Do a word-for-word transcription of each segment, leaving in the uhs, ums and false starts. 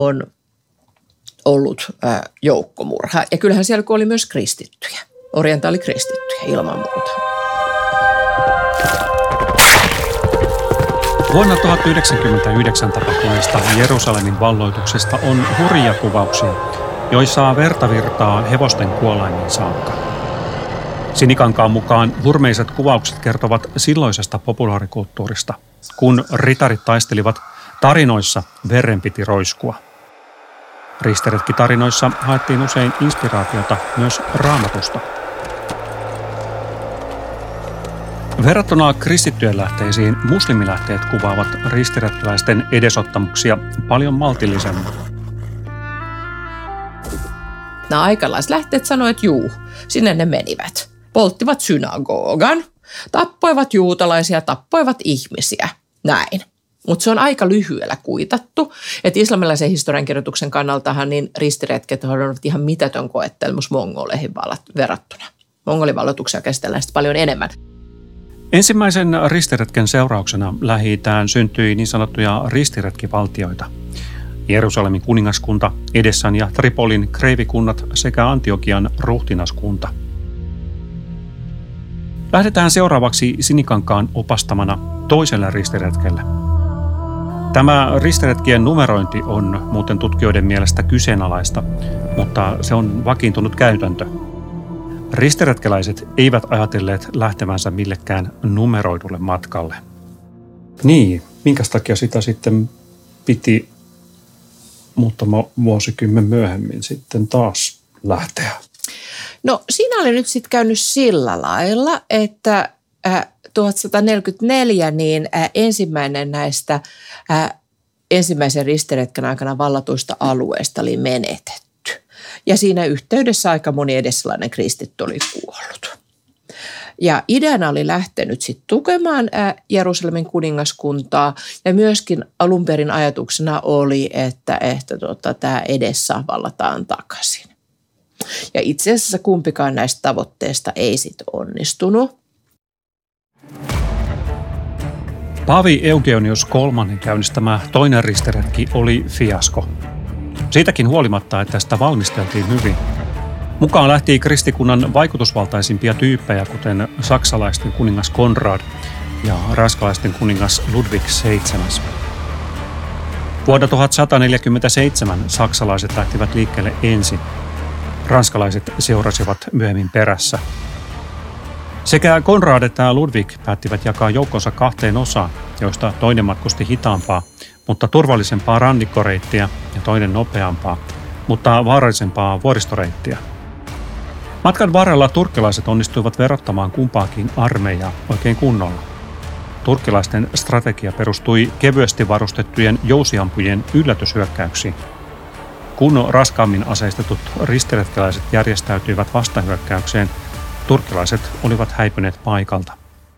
on ollut ää, joukkomurha. Ja kyllähän siellä oli myös kristittyjä, orientaalikristittyjä ilman muuta. Vuonna tuhatyhdeksänsataayhdeksänkymmentäyhdeksän tapahtuneesta Jerusalemin valloituksesta on hurjia kuvauksia, joissa verta virtaa hevosten kuolaimiin saakka. Sinikankaan mukaan hurmeiset kuvaukset kertovat silloisesta populaarikulttuurista, kun ritarit taistelivat, tarinoissa veren piti roiskua. Ristiretkitarinoissa haettiin usein inspiraatiota myös Raamatusta. Verrattuna kristittyjen lähteisiin muslimilähteet kuvaavat ristiretkiläisten edesottamuksia paljon maltillisemmin. Nämä aikalaislähteet sanoivat, että juu, sinne ne menivät. Polttivat synagogan, tappoivat juutalaisia, tappoivat ihmisiä, näin. Mutta se on aika lyhyellä kuitattu, että islamilaisen historiankirjoituksen kannaltahan niin ristiretket on ollut ihan mitätön koettelmus mongoleihin verrattuna. Mongolivalloituksia käsitellään sitten paljon enemmän. Ensimmäisen ristiretken seurauksena Lähi-itään syntyi niin sanottuja ristiretkivaltioita. Jerusalemin kuningaskunta, Edessan ja Tripolin kreivikunnat sekä Antiokian ruhtinaskunta. Lähdetään seuraavaksi Sinikankaan opastamana toiselle ristiretkelle. Tämä ristiretkien numerointi on muuten tutkijoiden mielestä kyseenalaista, mutta se on vakiintunut käytäntö. Ristiretkeläiset eivät ajatelleet lähtevänsä millekään numeroidulle matkalle. Niin, minkäs takia sitä sitten piti muutama vuosikymmen myöhemmin sitten taas lähteä? No siinä oli nyt sitten käynyt sillä lailla, että äh, tuhatsataneljäkymmentäneljä niin äh, ensimmäinen näistä äh, ensimmäisen ristiretken aikana vallatuista alueista oli menetetty. Ja siinä yhteydessä aika moni edessälainen kristitty oli kuollut. Ja ideana oli lähtenyt sitten tukemaan äh, Jerusalemin kuningaskuntaa ja myöskin alun perin ajatuksena oli, että, että tota, tämä Edessa vallataan takaisin. Ja itse asiassa kumpikaan näistä tavoitteista ei sitten onnistunut. Paavi Eugenius kolmannen käynnistämä toinen ristiretki oli fiasko. Siitäkin huolimatta, että sitä valmisteltiin hyvin. Mukaan lähti kristikunnan vaikutusvaltaisimpia tyyppejä, kuten saksalaisten kuningas Konrad ja ranskalaisten kuningas Ludwig seitsemäs. Vuonna tuhatsataneljäkymmentäseitsemän saksalaiset lähtivät liikkeelle ensin. Ranskalaiset seurasivat myöhemmin perässä. Sekä Konrad että Ludwig päättivät jakaa joukkonsa kahteen osaan, joista toinen matkusti hitaampaa, mutta turvallisempaa rannikkoreittiä ja toinen nopeampaa, mutta vaarallisempaa vuoristoreittiä. Matkan varrella turkkilaiset onnistuivat verottamaan kumpaakin armeijaa oikein kunnolla. Turkkilaisten strategia perustui kevyesti varustettujen jousiampujien yllätyshyökkäyksiin. Kun raskaammin aseistetut ristiretkeläiset järjestäytyivät vastahyökkäykseen, turkkilaiset olivat häipyneet paikalta.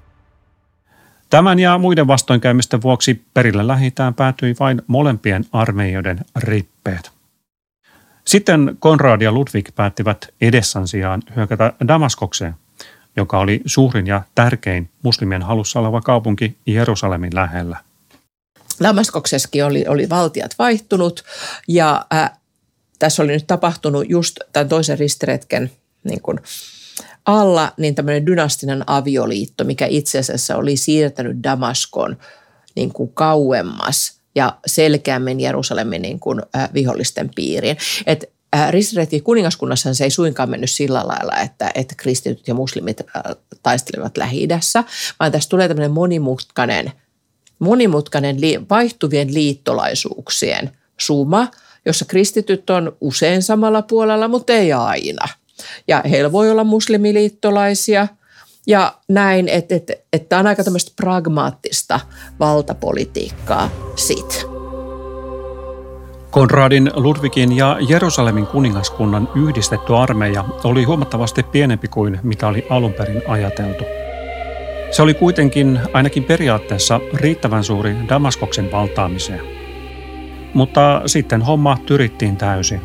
Tämän ja muiden vastoinkäymisten vuoksi perille Lähi-itään päätyi vain molempien armeijoiden rippeet. Sitten Konrad ja Ludwig päättivät Edessan sijaan hyökätä Damaskokseen, joka oli suurin ja tärkein muslimien halussa oleva kaupunki Jerusalemin lähellä. Damaskoksessakin oli, oli valtiat vaihtunut ja äh, tässä oli nyt tapahtunut just tämän toisen ristiretken niin kuin alla niin tämmöinen dynastinen avioliitto, mikä itse asiassa oli siirtänyt Damaskon niin kuin kauemmas ja selkeämmin Jerusalemin niin kuin, äh, vihollisten piiriin. Et äh, ristiretki kuningaskunnassa se ei suinkaan mennyt sillä lailla, että, että kristityt ja muslimit äh, taistelevat Lähi-idässä, vaan tässä tulee tämmöinen monimutkainen, monimutkainen li, vaihtuvien liittolaisuuksien suma, jossa kristityt on usein samalla puolella, mutta ei aina. Ja heillä voi olla muslimiliittolaisia ja näin, että, että, että on aika tämmöistä pragmaattista valtapolitiikkaa sit. Konradin, Ludwigin ja Jerusalemin kuningaskunnan yhdistetty armeija oli huomattavasti pienempi kuin mitä oli alun perin ajateltu. Se oli kuitenkin ainakin periaatteessa riittävän suuri Damaskoksen valtaamiseen. Mutta sitten homma tyrittiin täysin.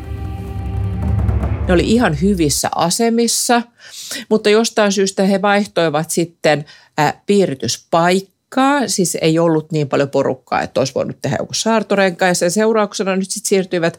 Ne oli ihan hyvissä asemissa, mutta jostain syystä he vaihtoivat sitten äh, piirityspaikkaa. paikkaa, siis ei ollut niin paljon porukkaa, että olisi voinut tehdä joku saartorenkaan ja sen seurauksena nyt sitten siirtyivät